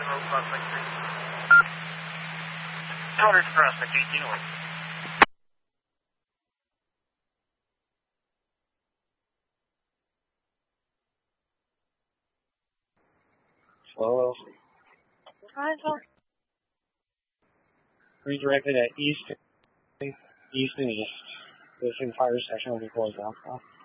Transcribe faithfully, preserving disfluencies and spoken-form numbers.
road prospect three. Powder to prospect eighteen away. Slow. Hi, Redirected at east, east and east. This in fire section will be closed off.